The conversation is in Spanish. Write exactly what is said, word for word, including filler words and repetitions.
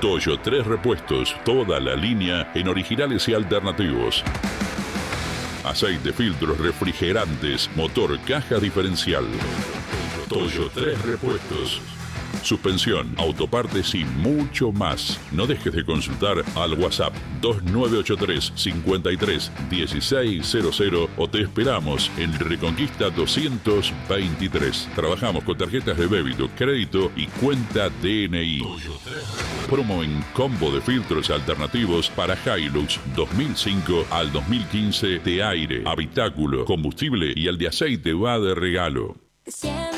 Toyo tres Repuestos, toda la línea en originales y alternativos. Aceite, filtros, refrigerantes, motor, caja diferencial. Toyo tres Repuestos. Suspensión, autopartes y mucho más. No dejes de consultar al WhatsApp dos nueve ocho tres, cinco tres, uno seis cero cero o te esperamos en Reconquista doscientos veintitrés. Trabajamos con tarjetas de débito, crédito y cuenta D N I. Promo en combo de filtros alternativos para Hilux dos mil cinco al dos mil quince de aire, habitáculo, combustible y el de aceite va de regalo.